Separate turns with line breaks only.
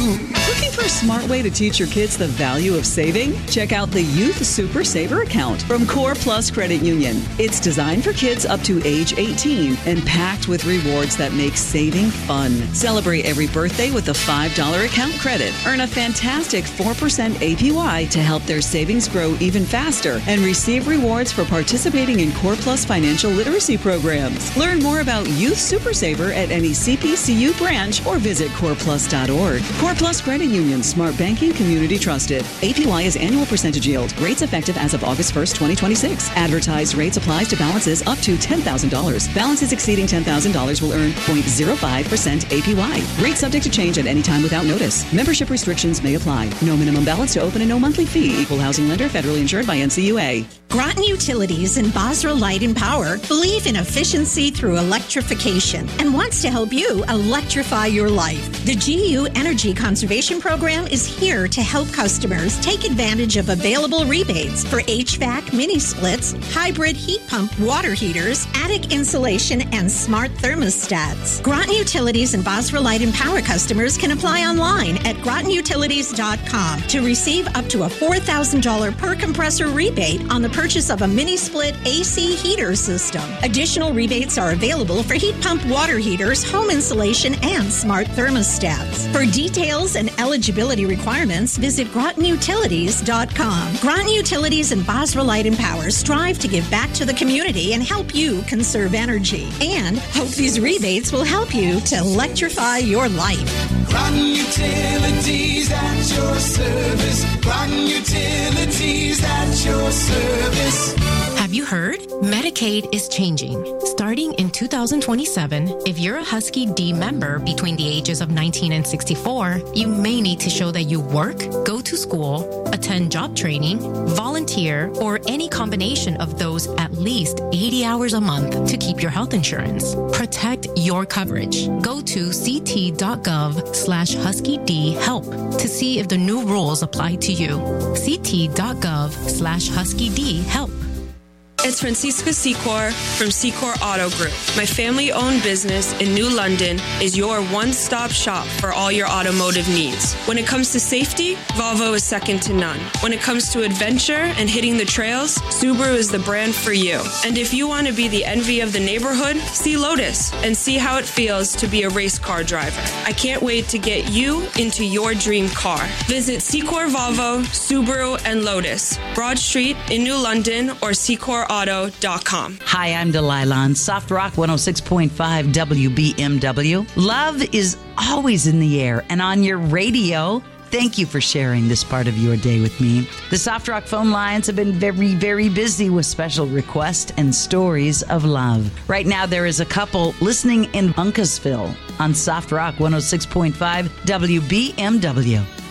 Looking for a smart way to teach your kids the value of saving? Check out the Youth Super Saver account from Core Plus Credit Union. It's designed for kids up to age 18 and packed with rewards that make saving fun. Celebrate every birthday with a $5 account credit. Earn a fantastic 4% APY to help their savings grow even faster and receive rewards for participating in Core Plus financial literacy programs. Learn more about Youth Super Saver at any CPCU branch or visit coreplus.org. Core Plus Credit Union, smart banking, community trusted. APY is annual percentage yield. Rates effective as of August 1st, 2026. Advertised rates applies to balances up to $10,000. Balances exceeding $10,000 will earn 0.05% APY. Rate subject to change at any time without notice. Membership restrictions may apply. No minimum balance to open and no monthly fee. Equal housing lender, federally insured by NCUA.
Groton Utilities and Basra Light and Power believe in efficiency through electrification and wants to help you electrify your life. The GU Energy Conservation Program is here to help customers take advantage of available rebates for HVAC, mini splits, hybrid heat pump water heaters, attic insulation, and smart thermostats. Groton Utilities and Basra Light and Power customers can apply online at grotonutilities.com to receive up to a $4,000 per compressor rebate on the purchase of a mini split AC heater system. Additional rebates are available for heat pump water heaters, home insulation, and smart thermostats. For details and eligibility requirements, visit grotonutilities.com. Groton Utilities and Basra Light and Power strive to give back to the community and help you conserve energy. And hope these rebates will help you to electrify your life.
Groton Utilities at your service. Groton Utilities at your service.
Have you heard? Medicaid is changing. Starting in 2027, if you're a Husky D member between the ages of 19 and 64, you may need to show that you work, go to school, attend job training, volunteer, or any combination of those at least 80 hours a month to keep your health insurance. Protect your coverage. Go to ct.gov/HuskyD-HELP to see if the new rules apply to you. ct.gov/HuskyD-HELP.
It's Francisca Secor from Secor Auto Group. My family-owned business in New London is your one-stop shop for all your automotive needs. When it comes to safety, Volvo is second to none. When it comes to adventure and hitting the trails, Subaru is the brand for you. And if you want to be the envy of the neighborhood, see Lotus and see how it feels to be a race car driver. I can't wait to get you into your dream car. Visit Secor Volvo, Subaru, and Lotus, Broad Street in New London, or SecorAuto.com.
Hi, I'm Delilah on Soft Rock 106.5 WBMW. Love is always in the air and on your radio. Thank you for sharing this part of your day with me. The Soft Rock phone lines have been very, very busy with special requests and stories of love. Right now, there is a couple listening in Uncasville on Soft Rock 106.5 WBMW.